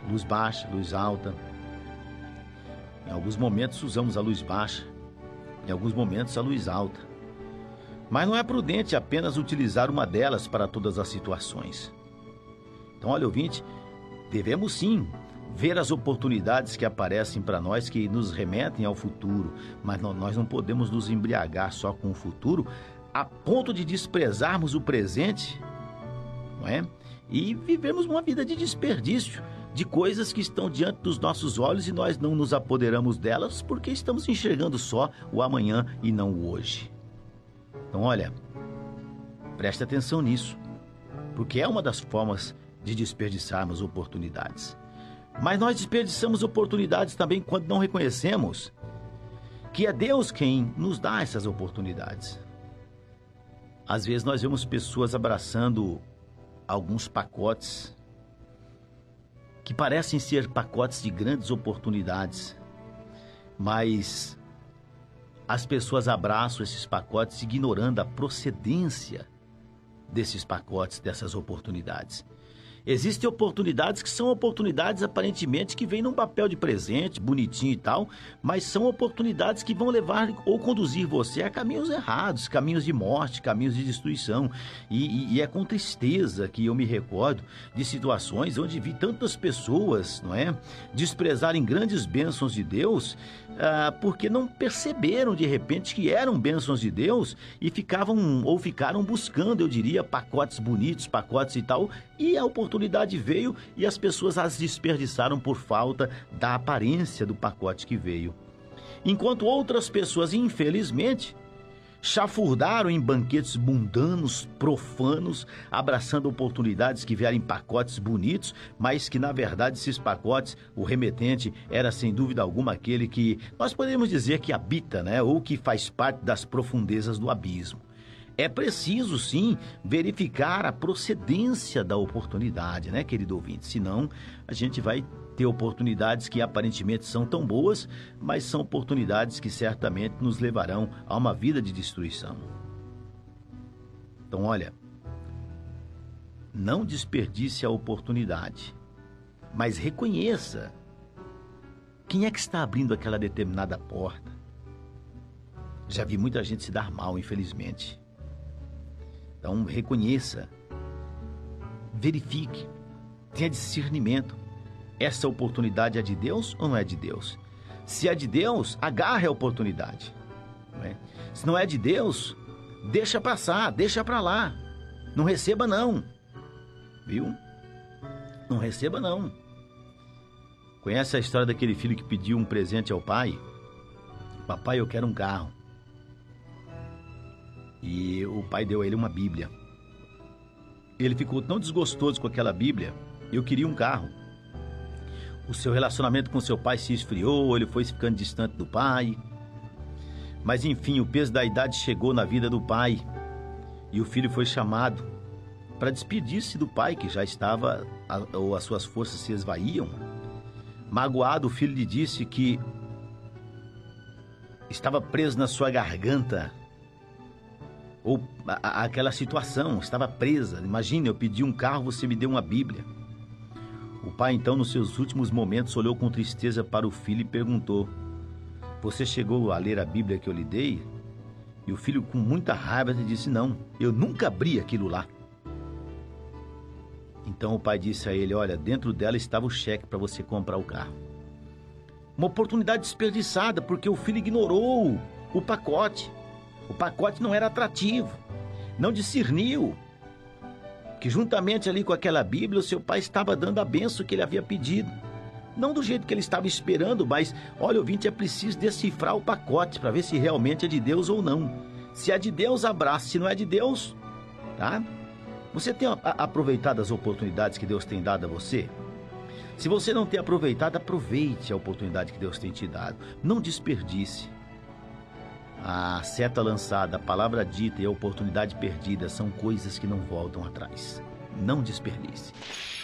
luz baixa, luz alta. Em alguns momentos usamos a luz baixa, em alguns momentos a luz alta. Mas não é prudente apenas utilizar uma delas para todas as situações. Então, olha, ouvinte, devemos sim ver as oportunidades que aparecem para nós, que nos remetem ao futuro, mas nós não podemos nos embriagar só com o futuro a ponto de desprezarmos o presente, não é? E vivemos uma vida de desperdício, de coisas que estão diante dos nossos olhos e nós não nos apoderamos delas porque estamos enxergando só o amanhã e não o hoje. Então, olha, preste atenção nisso, porque é uma das formas de desperdiçarmos oportunidades. Mas nós desperdiçamos oportunidades também quando não reconhecemos que é Deus quem nos dá essas oportunidades. Às vezes nós vemos pessoas abraçando alguns pacotes que parecem ser pacotes de grandes oportunidades, mas as pessoas abraçam esses pacotes ignorando a procedência desses pacotes, dessas oportunidades. Existem oportunidades que são oportunidades aparentemente que vêm num papel de presente, bonitinho e tal, mas são oportunidades que vão levar ou conduzir você a caminhos errados, caminhos de morte, caminhos de destruição. E é com tristeza que eu me recordo de situações onde vi tantas pessoas, não é, desprezarem grandes bênçãos de Deus, porque não perceberam de repente que eram bênçãos de Deus e ficaram buscando, eu diria, pacotes bonitos, pacotes e tal, e a oportunidade veio e as pessoas as desperdiçaram por falta da aparência do pacote que veio. Enquanto outras pessoas, infelizmente, chafurdaram em banquetes mundanos, profanos, abraçando oportunidades que vieram em pacotes bonitos, mas que na verdade esses pacotes, o remetente era sem dúvida alguma aquele que nós podemos dizer que habita, né, ou que faz parte das profundezas do abismo. É preciso, sim, verificar a procedência da oportunidade, né, querido ouvinte? Senão, a gente vai ter oportunidades que aparentemente são tão boas, mas são oportunidades que certamente nos levarão a uma vida de destruição. Então, olha, não desperdice a oportunidade, mas reconheça quem é que está abrindo aquela determinada porta. Já vi muita gente se dar mal, infelizmente. Então, reconheça, verifique, tenha discernimento. Essa oportunidade é de Deus ou não é de Deus? Se é de Deus, agarre a oportunidade. Não é? Se não é de Deus, deixa passar, deixa para lá. Não receba não. Viu? Não receba não. Conhece a história daquele filho que pediu um presente ao pai? Papai, eu quero um carro. E o pai deu a ele uma Bíblia. Ele ficou tão desgostoso com aquela Bíblia, eu queria um carro. O seu relacionamento com seu pai se esfriou, ele foi ficando distante do pai. Mas enfim, o peso da idade chegou na vida do pai e o filho foi chamado para despedir-se do pai, que já estava, ou as suas forças se esvaíam. Magoado, o filho lhe disse que estava preso na sua garganta, ou aquela situação estava presa. Imagine, eu pedi um carro, você me deu uma Bíblia. O pai então, nos seus últimos momentos, olhou com tristeza para o filho e perguntou: você chegou a ler a Bíblia que eu lhe dei? E o filho, com muita raiva, disse: não, eu nunca abri aquilo lá. Então o pai disse a ele: olha, dentro dela estava o cheque para você comprar o carro. Uma oportunidade desperdiçada, porque o filho ignorou o pacote. O pacote não era atrativo, não discerniu que juntamente ali com aquela Bíblia o seu pai estava dando a bênção que ele havia pedido. Não do jeito que ele estava esperando, mas, olha, ouvinte, é preciso decifrar o pacote para ver se realmente é de Deus ou não. Se é de Deus, abraça. Se não é de Deus, tá? Você tem aproveitado as oportunidades que Deus tem dado a você? Se você não tem aproveitado, aproveite a oportunidade que Deus tem te dado. Não desperdice. A seta lançada, a palavra dita e a oportunidade perdida são coisas que não voltam atrás. Não desperdice.